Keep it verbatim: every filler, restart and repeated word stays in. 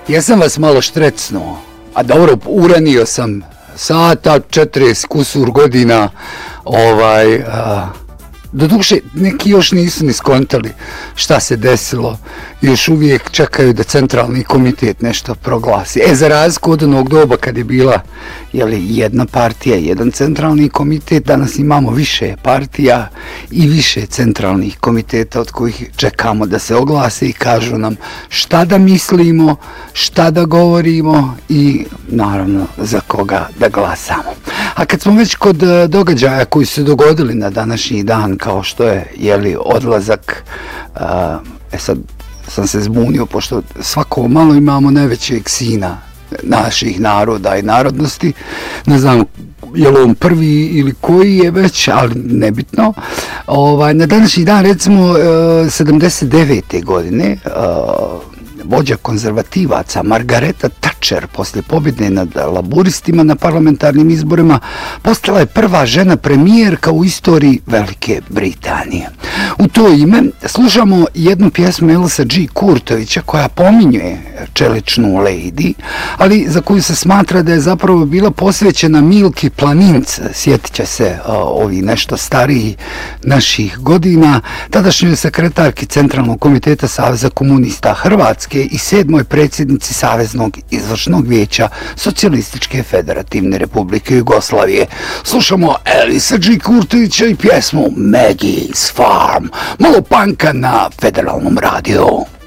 Jesam vas malo štrecnuo, a dobro, uranio sam sata, četrdeset kusur godina, ovaj, a, doduše, neki još nisu ni skontali šta se desilo, još uvijek čekaju da centralni komitet nešto proglasi. E, za razliku od onog doba kad je bila jeli, jedna partija, jedan centralni komitet, danas imamo više partija i više centralnih komiteta od kojih čekamo da se oglase i kažu nam šta da mislimo, šta da govorimo i naravno za koga da glasamo. A kad smo već kod događaja koji su dogodili na današnji dan, kao što je jeli, odlazak, uh, e sad sam se zbunio, pošto svako malo imamo najvećeg sina naših naroda i narodnosti, ne znam je li on prvi ili koji je već, ali nebitno. Ovaj, na današnji dan, recimo, sedamdeset devete godine, vođa konzervativaca Margareta Thatcher poslije pobjede nad laburistima na parlamentarnim izborima postala je prva žena premijerka u istoriji Velike Britanije. U to ime slušamo jednu pjesmu Elisa G. Kurtovića koja pominjuje čeličnu lady, ali za koju se smatra da je zapravo bila posvećena Milki Planinc, sjetit će se uh, ovi nešto stariji naših godina, tadašnjoj sekretarki Centralnog komiteta Saveza komunista Hrvatske i sedmoj predsjednici Saveznog izvršnog vijeća Socijalističke federativne republike Jugoslavije. Slušamo Elisa G. Kurtovića i pjesmu Maggie's Farm, malo panka na Federalnom radiju.